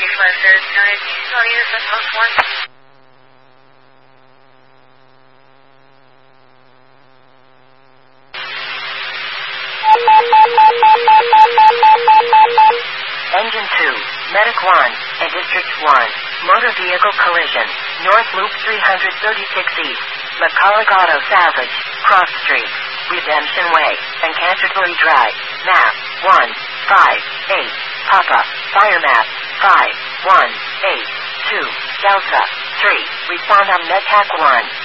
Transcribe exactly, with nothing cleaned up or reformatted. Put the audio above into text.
ninety-five Ferris County, can you call Unison Post one? Engine two, Medic one, and District one, motor vehicle collision, North Loop three thirty-six East, McCulloch Auto Salvage, Cross Street, Redemption Way, and Canterbury Drive, map, one, five, eight, Papa, fire map, five, one, eight, two, Delta, three, respond on MedTac one.